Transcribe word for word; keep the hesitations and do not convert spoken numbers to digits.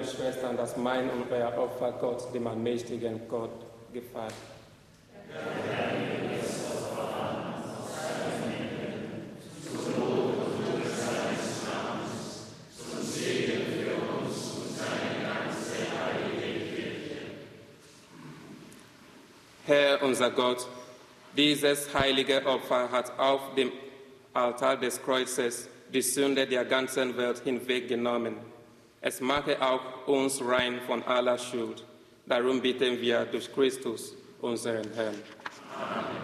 und Schwestern, dass mein und euer Opfer Gott, dem allmächtigen Gott, gefällt. Herr unser Gott, dieses heilige Opfer hat auf dem Altar des Kreuzes die Sünde der ganzen Welt hinweggenommen. Es mache auch uns rein von aller Schuld. Darum bitten wir durch Christus, unseren Herrn. Amen.